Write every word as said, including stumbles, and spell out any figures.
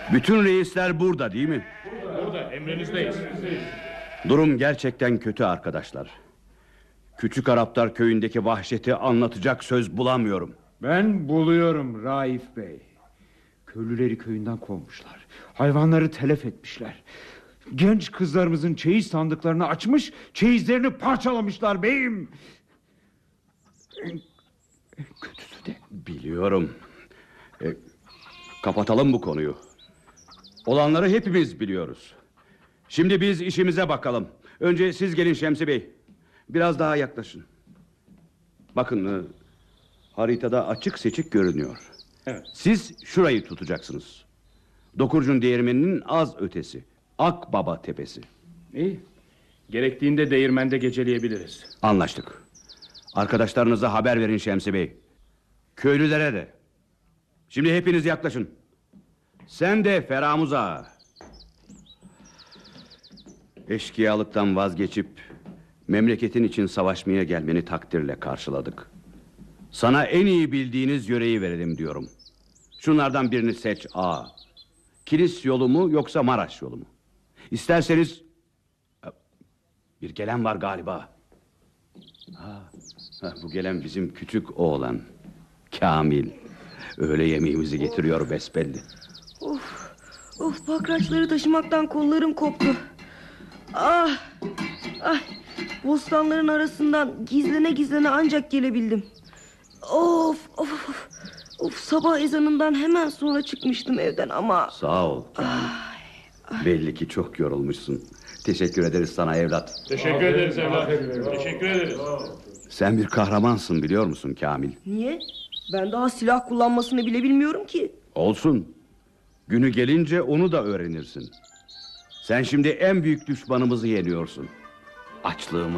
Bütün reisler burada değil mi? Burada, burada emrinizdeyiz. Durum gerçekten kötü arkadaşlar. Küçük Araplar köyündeki vahşeti anlatacak söz bulamıyorum. Ben buluyorum Raif Bey. Köylüleri köyünden kovmuşlar. Hayvanları telef etmişler. Genç kızlarımızın çeyiz sandıklarını açmış, çeyizlerini parçalamışlar beyim. En, en kötüsü de... Biliyorum. E, kapatalım bu konuyu. Olanları hepimiz biliyoruz. Şimdi biz işimize bakalım. Önce siz gelin Şemsi Bey. Biraz daha yaklaşın. Bakın, e, haritada açık seçik görünüyor. Evet. Siz şurayı tutacaksınız. Dokurcun değirmeninin az ötesi. Akbaba Tepesi. İyi. Gerektiğinde değirmende geceleyebiliriz. Anlaştık. Arkadaşlarınıza haber verin Şemsi Bey. Köylülere de. Şimdi hepiniz yaklaşın. Sen de Feramuz Ağa. Eşkıyalıktan vazgeçip memleketin için savaşmaya gelmeni takdirle karşıladık. Sana en iyi bildiğiniz yöreyi verelim diyorum. Şunlardan birini seç ağa. Kilis yolu mu yoksa Maraş yolu mu? İsterseniz... Bir gelen var galiba. Ha, ha, bu gelen bizim küçük oğlan Kamil. Öğle yemeğimizi getiriyor besbelli. Of, of bakraçları taşımaktan kollarım koptu. Ah, ah, bostanların arasından gizlene gizlene ancak gelebildim. Of, of, of, of, sabah ezanından hemen sonra çıkmıştım evden ama... Sağ ol Kamil. Ay, ay. Belli ki çok yorulmuşsun. Teşekkür ederiz sana evlat. Teşekkür ederiz evlat. Teşekkür ederiz. Sen bir kahramansın biliyor musun Kamil? Niye? Ben daha silah kullanmasını bile bilmiyorum ki. Olsun. Günü gelince onu da öğrenirsin. Sen şimdi en büyük düşmanımızı yeniyorsun. Açlığımı.